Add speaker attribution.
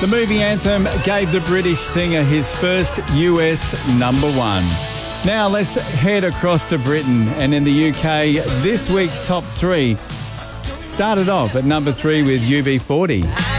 Speaker 1: The movie Anthem gave the British singer his first US number one. Now let's head across to Britain, and in the UK, this week's top three started off at number 3 with UB40.